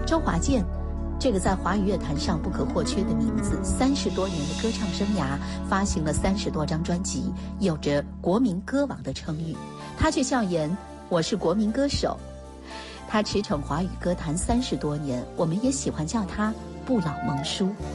周华健，这个在华语乐坛上不可或缺的名字，30多年的歌唱生涯，发行了30多张专辑，有着国民歌王的称誉。他却笑言：“我是国民歌手。”他驰骋华语歌坛30多年，我们也喜欢叫他不老蒙叔。